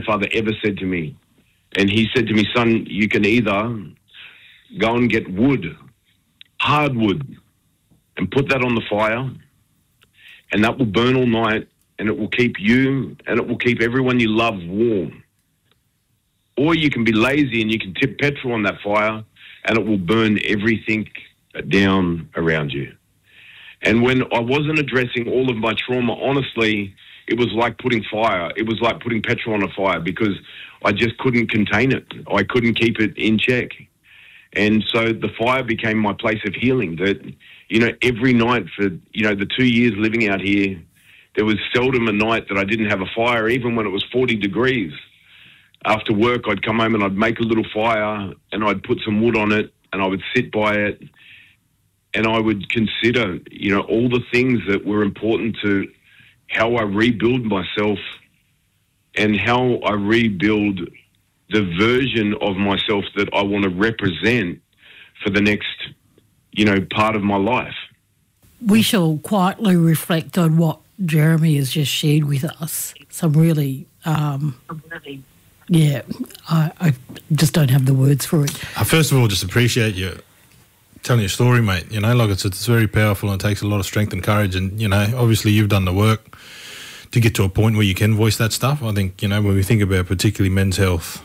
grandfather ever said to me. And he said to me, son, you can either go and get wood, hardwood, and put that on the fire, and that will burn all night, and it will keep you and it will keep everyone you love warm. Or you can be lazy and you can tip petrol on that fire, and it will burn everything down around you. And when I wasn't addressing all of my trauma, honestly, it was like putting fire. It was like putting petrol on a fire, because I just couldn't contain it. I couldn't keep it in check. And so the fire became my place of healing. That, you know, every night for, you know, the 2 years living out here, there was seldom a night that I didn't have a fire, even when it was 40 degrees. After work, I'd come home and I'd make a little fire and I'd put some wood on it and I would sit by it and I would consider, you know, all the things that were important to how I rebuild myself and how I rebuild the version of myself that I want to represent for the next, you know, part of my life. We shall quietly reflect on what Jeremy has just shared with us. Some really, yeah, I just don't have the words for it. I first of all just appreciate you telling your story, mate. You know, like it's very powerful and it takes a lot of strength and courage. And, you know, obviously you've done the work to get to a point where you can voice that stuff. I think, you know, when we think about particularly men's health,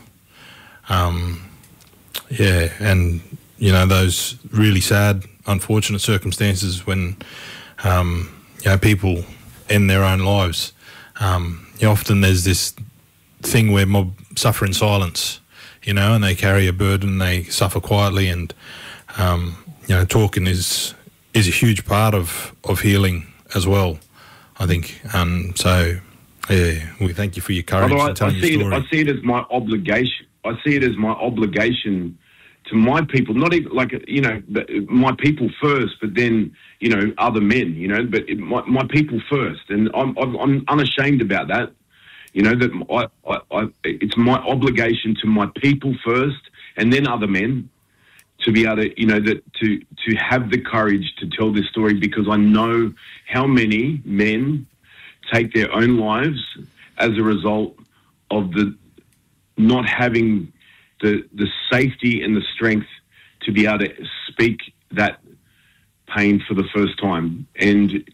yeah, and, you know, those really sad, unfortunate circumstances when, you know, people end their own lives. You know, often there's this thing where mob suffer in silence, you know, and they carry a burden, they suffer quietly, and, you know, talking is a huge part of healing as well, I think. So, yeah, we thank you for your courage and telling your story. I see it as my obligation. I see it as my obligation to my people, not even like, you know, my people first, but then, you know, other men, you know, but my people first. And I'm unashamed about that, you know, that it's my obligation to my people first and then other men to be able to, you know, to have the courage to tell this story, because I know how many men take their own lives as a result of the not having the safety and the strength to be able to speak that pain for the first time. And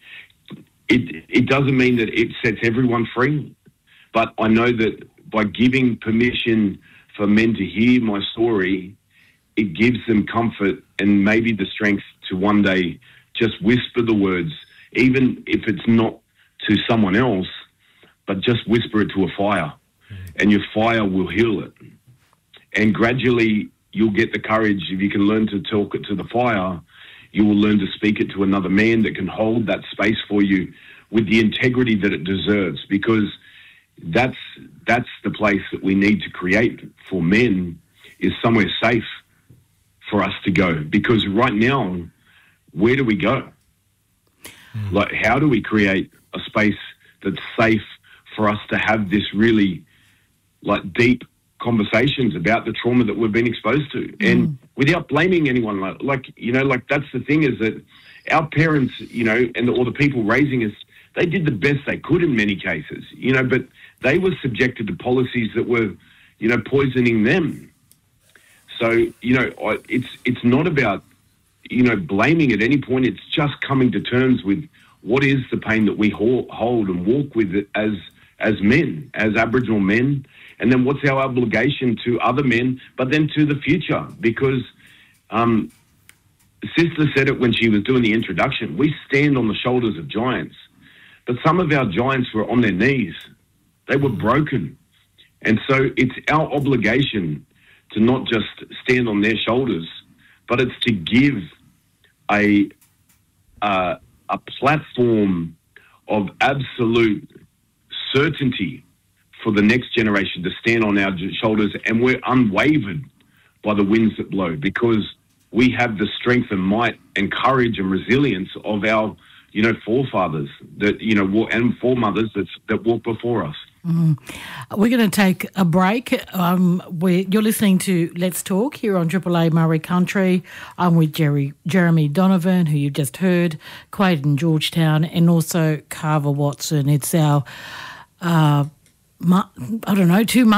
it doesn't mean that it sets everyone free, but I know that by giving permission for men to hear my story, it gives them comfort and maybe the strength to one day just whisper the words, even if it's not to someone else, but just whisper it to a fire, and your fire will heal it. And gradually you'll get the courage. If you can learn to talk it to the fire, you will learn to speak it to another man that can hold that space for you with the integrity that it deserves, because that's the place that we need to create for men, is somewhere safe for us to go. Because right now, where do we go? Like, how do we create a space that's safe for us to have this really, like, deep conversations about the trauma that we've been exposed to, and without blaming anyone? Like, you know, like, that's the thing, is that our parents, you know, or the people raising us, they did the best they could in many cases, you know, but they were subjected to policies that were, you know, poisoning them. So, you know, it's not about, you know, blaming at any point. It's just coming to terms with what is the pain that we hold and walk with it as men, as Aboriginal men, and then what's our obligation to other men, but then to the future. Because Sister said it when she was doing the introduction, we stand on the shoulders of giants, but some of our giants were on their knees. They were broken. And so it's our obligation to not just stand on their shoulders, but it's to give a platform of absolute certainty for the next generation to stand on our shoulders, and we're unwavered by the winds that blow, because we have the strength and might and courage and resilience of our, you know, forefathers that, you know, and foremothers that walked before us. We're going to take a break. You're listening to Let's Talk here on Triple A Murray Country. I'm with Jeremy Donovan, who you just heard, Quaden Georgetown, and also Carver Watson. It's our, 2 months